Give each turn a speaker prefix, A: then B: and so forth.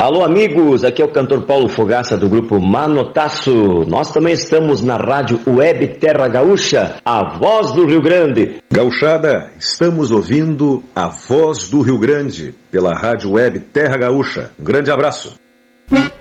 A: Alô, amigos, aqui é o cantor Paulo Fogaça do grupo Manotaço. Nós também estamos na rádio Web Terra Gaúcha, a voz do Rio Grande.
B: Gauchada, estamos ouvindo a voz do Rio Grande pela rádio Web Terra Gaúcha. Um grande abraço.